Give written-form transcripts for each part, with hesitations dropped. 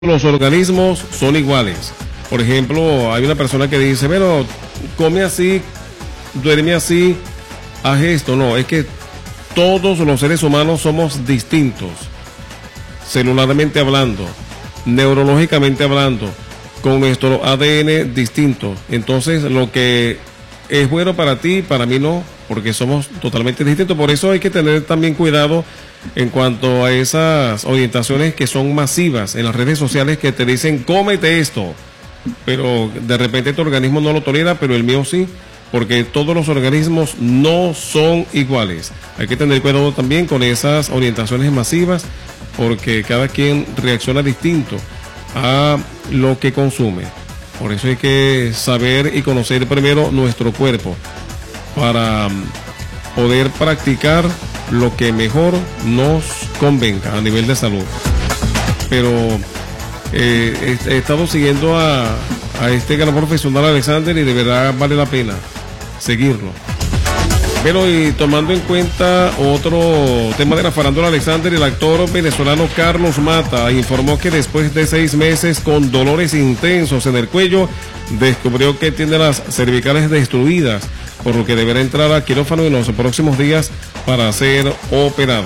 los organismos son iguales. Por ejemplo, hay una persona que dice, bueno, come así, duerme así, haz esto. No, es que todos los seres humanos somos distintos, celularmente hablando, neurológicamente hablando, con nuestro ADN distinto. Entonces, lo que es bueno para ti, para mí no, porque somos totalmente distintos. Por eso hay que tener también cuidado en cuanto a esas orientaciones que son masivas en las redes sociales, que te dicen, cómete esto, pero de repente tu organismo no lo tolera, pero el mío sí, porque todos los organismos no son iguales. Hay que tener cuidado también con esas orientaciones masivas, porque cada quien reacciona distinto a lo que consume. Por eso hay que saber y conocer primero nuestro cuerpo para poder practicar lo que mejor nos convenga a nivel de salud. Pero he estado siguiendo a este gran profesional Alexander, y de verdad vale la pena seguirlo. Pero y tomando en cuenta otro tema de la farándula, Alexander, el actor venezolano Carlos Mata informó que después de 6 meses con dolores intensos en el cuello, descubrió que tiene las cervicales destruidas, por lo que deberá entrar a quirófano en los próximos días para ser operado.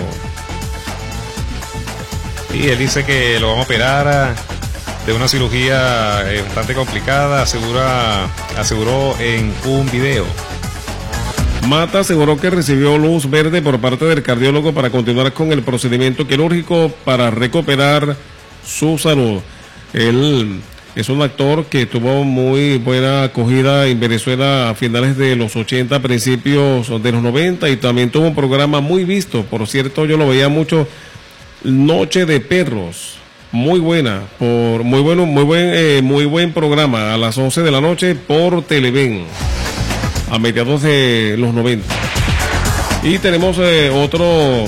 Y él dice que lo van a operar de una cirugía bastante complicada, aseguró en un video. Mata aseguró que recibió luz verde por parte del cardiólogo para continuar con el procedimiento quirúrgico para recuperar su salud. Él es un actor que tuvo muy buena acogida en Venezuela a finales de los 80, principios de los 90, y también tuvo un programa muy visto. Por cierto, yo lo veía mucho, Noche de Perros, muy buena, muy buen programa a las 11 de la noche por Televen, a mediados de los 90. Y tenemos otro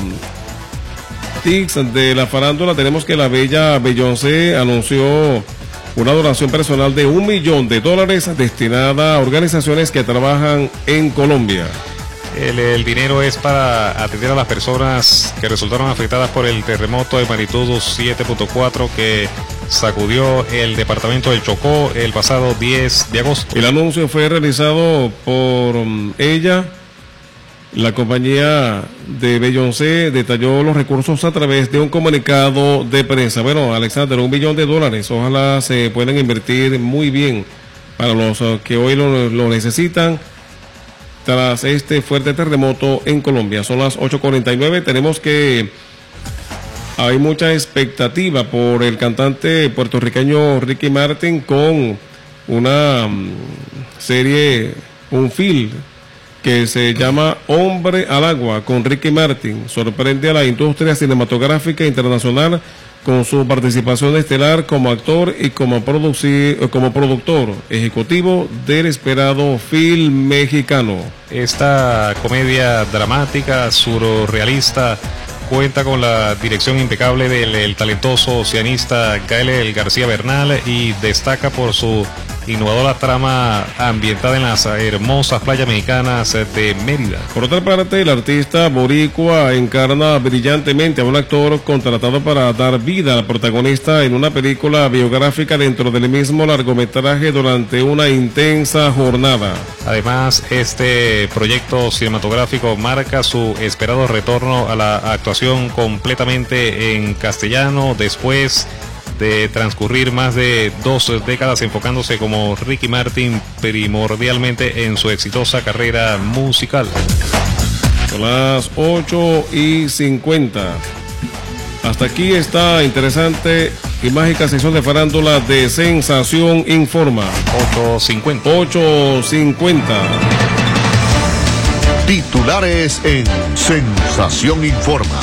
tics de la farándula. Tenemos que la bella Beyoncé anunció una donación personal de $1 millón destinada a organizaciones que trabajan en Colombia. El dinero es para atender a las personas que resultaron afectadas por el terremoto de magnitud 7.4 que sacudió el departamento del Chocó el pasado 10 de agosto. El anuncio fue realizado por ella. La compañía de Beyoncé detalló los recursos a través de un comunicado de prensa. Bueno, Alexander, $1 millón. Ojalá se puedan invertir muy bien para los que hoy lo necesitan tras este fuerte terremoto en Colombia. Son las 8:49. Tenemos que hay mucha expectativa por el cantante puertorriqueño Ricky Martin con una serie, un film que se llama Hombre al Agua con Ricky Martin. Sorprende a la industria cinematográfica internacional con su participación estelar como actor y como productor ejecutivo del esperado film mexicano. Esta comedia dramática surrealista cuenta con la dirección impecable del talentoso cineasta Gael García Bernal y destaca por su innovadora trama ambientada en las hermosas playas mexicanas de Mérida. Por otra parte, el artista boricua encarna brillantemente a un actor contratado para dar vida al protagonista en una película biográfica dentro del mismo largometraje durante una intensa jornada. Además, este proyecto cinematográfico marca su esperado retorno a la actuación completamente en castellano después de transcurrir más de 2 décadas enfocándose como Ricky Martin primordialmente en su exitosa carrera musical. Son las 8:50. Hasta aquí esta interesante y mágica sección de farándula de Sensación Informa. 8:50. Titulares en Sensación Informa.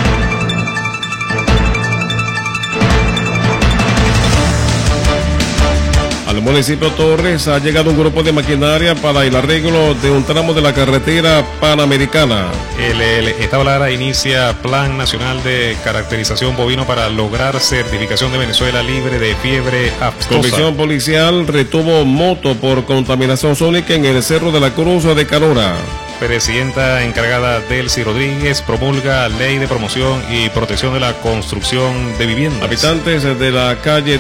Al municipio Torres ha llegado un grupo de maquinaria para el arreglo de un tramo de la carretera panamericana. El Estado Lara inicia Plan Nacional de Caracterización Bovino para lograr certificación de Venezuela libre de fiebre aftosa. Comisión policial retuvo moto por contaminación sónica en el Cerro de la Cruz de Carora. presidenta encargada Delcy Rodríguez, promulga ley de promoción y protección de la construcción de viviendas. Habitantes de la calle